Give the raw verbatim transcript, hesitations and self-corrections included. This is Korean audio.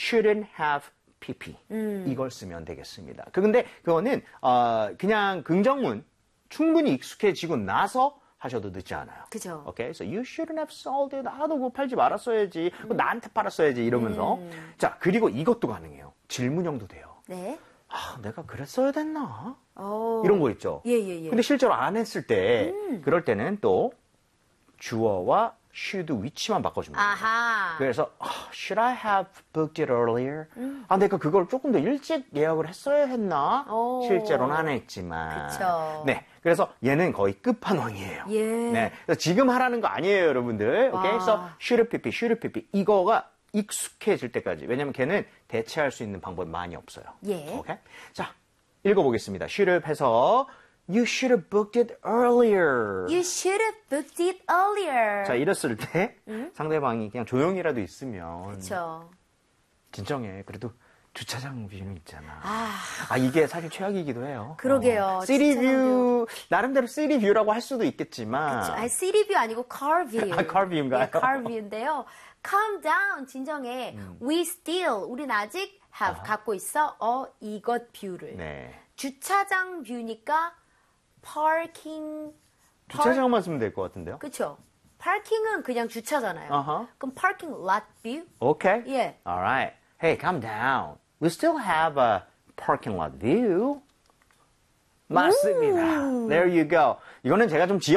shouldn't have pp. 음. 이걸 쓰면 되겠습니다. 그 근데 그거는 어, 그냥 긍정문 충분히 익숙해지고 나서 하셔도 늦지 않아요. 그죠. 오케이, so you shouldn't have sold it. 아, 너 그거 팔지 말았어야지. 그거 나한테 팔았어야지 이러면서. 음. 자, 그리고 이것도 가능해요. 질문형도 돼요. 네. 아, 내가 그랬어야 됐나? 오. 이런 거 있죠. 예, 예, 예. 근데 실제로 안 했을 때, 음. 그럴 때는 또 주어와 should 위치만 바꿔줍니다. 아하. 그래서 아, should I have booked it earlier? 음. 아, 내가 그걸 조금 더 일찍 예약을 했어야 했나? 오. 실제로는 안 했지만. 그쵸. 네, 그래서 얘는 거의 끝판왕이에요. 예. 네, 그래서 지금 하라는 거 아니에요, 여러분들. 오케이, 와. 그래서 should pp, should pp 이거가 익숙해질 때까지. 왜냐면 걔는 대체할 수 있는 방법이 많이 없어요. 예. 오케이, 자 읽어보겠습니다. should have 해서 You should have booked it earlier. You should have booked it earlier. 자, 이랬을 때 음? 상대방이 그냥 조용히라도 있으면 그쵸. 진정해. 그래도 주차장 뷰는 있잖아. 아, 아, 이게 사실 최악이기도 해요. 그러게요. 어. 시리 주차장 뷰, 나름대로 시리 뷰라고 할 수도 있겠지만. 그쵸. 아니, 시리 뷰 아니고 car view. 아, car view인가요? 예, car view인데요. Calm down, 진정해. 음. We still, 우린 아직 have, 아하. 갖고 있어, 어, 이것 뷰를. 네. 주차장 뷰니까 parking, 주차장만 쓰면 될 것 같은데요? 그쵸. 파킹은 그냥 주차잖아요. 아하. 그럼 parking lot view? Okay. 예. All right. Hey, calm down. We still have a parking lot view. 맞습니다. There you go. 이거는 제가 좀 지역